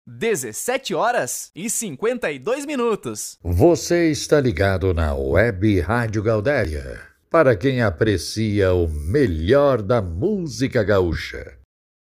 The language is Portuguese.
17h52. Você está ligado na Web Rádio Gaudéria, para quem aprecia o melhor da música gaúcha.